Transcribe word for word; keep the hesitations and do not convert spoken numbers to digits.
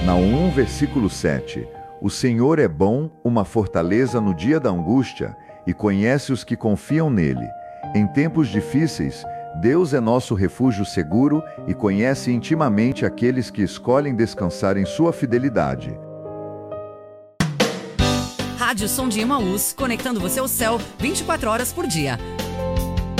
Naum um, versículo sete. O Senhor é bom, uma fortaleza no dia da angústia, e conhece os que confiam nele. Em tempos difíceis, Deus é nosso refúgio seguro e conhece intimamente aqueles que escolhem descansar em sua fidelidade. Rádio Som de Emaús, conectando você ao céu vinte e quatro horas por dia.